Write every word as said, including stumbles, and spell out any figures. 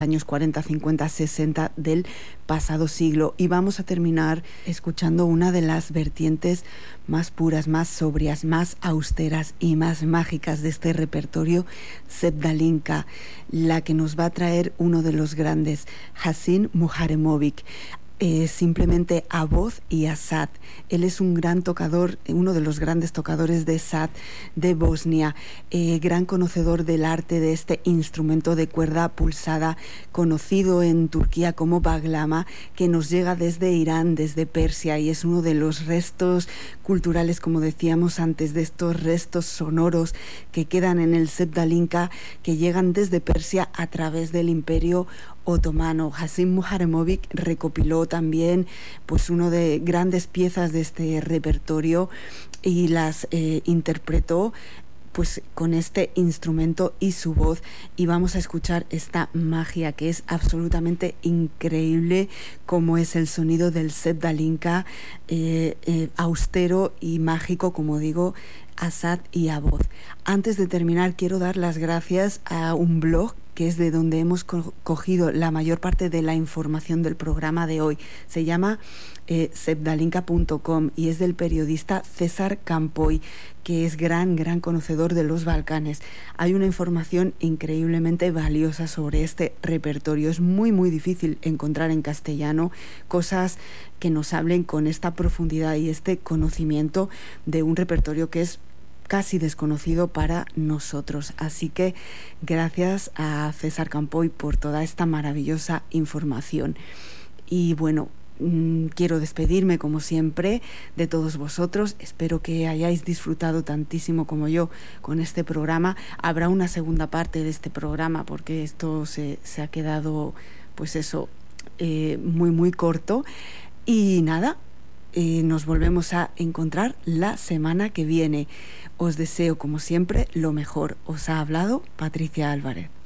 años cuarenta, cincuenta, sesenta del pasado siglo. Y vamos a terminar escuchando una de las vertientes más puras, más sobrias, más austeras y más mágicas de este repertorio, Sevdalinka, la que nos va a traer uno de los grandes, Hasim Muharemovic. Eh, simplemente a voz y a saz. Él es un gran tocador, uno de los grandes tocadores de saz de Bosnia, eh, gran conocedor del arte de este instrumento de cuerda pulsada, conocido en Turquía como baglama, que nos llega desde Irán, desde Persia, y es uno de los restos culturales, como decíamos antes, de estos restos sonoros que quedan en el Sevdalinka, que llegan desde Persia a través del Imperio Otomano. Hasim Muharemovic recopiló también pues uno de grandes piezas de este repertorio y las eh, interpretó pues con este instrumento y su voz, y vamos a escuchar esta magia que es absolutamente increíble, como es el sonido del Sevdalinka, eh, eh, austero y mágico, como digo, a saz y a voz. Antes de terminar, quiero dar las gracias a un blog que es de donde hemos co- cogido la mayor parte de la información del programa de hoy. Se llama eh, sevdalinka punto com y es del periodista César Campoy, que es gran, gran conocedor de los Balcanes. Hay una información increíblemente valiosa sobre este repertorio. Es muy, muy difícil encontrar en castellano cosas que nos hablen con esta profundidad y este conocimiento de un repertorio que es casi desconocido para nosotros. Así que gracias a César Campoy por toda esta maravillosa información. Y bueno, mmm, quiero despedirme como siempre de todos vosotros. Espero que hayáis disfrutado tantísimo como yo con este programa. Habrá una segunda parte de este programa porque esto se, se ha quedado, pues eso, eh, muy muy corto. Y nada, eh, nos volvemos a encontrar la semana que viene. Os deseo, como siempre, lo mejor. Os ha hablado Patricia Álvarez.